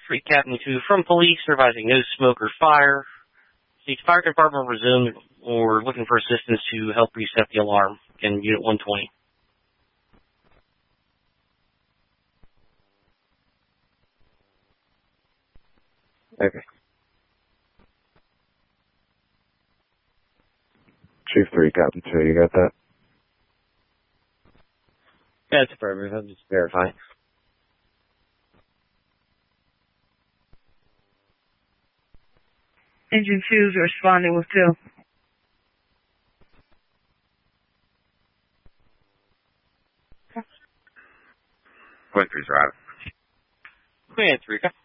3, Captain 2 from police, advising no smoke or fire. The fire department resumed or looking for assistance to help reset the alarm in Unit 120. Okay. Chief 3, Captain 2, you got that? Yeah, it's affirmative. I'm just verifying. Engine 2's responding with 2. Point 3's right. Command 3,